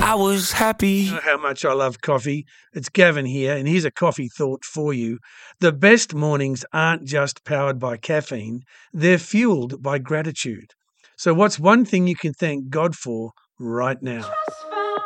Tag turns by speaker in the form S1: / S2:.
S1: I was happy.
S2: You know how much I love coffee. It's Gavin here, and here's a coffee thought for you. The best mornings aren't just powered by caffeine, they're fueled by gratitude. So, what's one thing you can thank God for right now?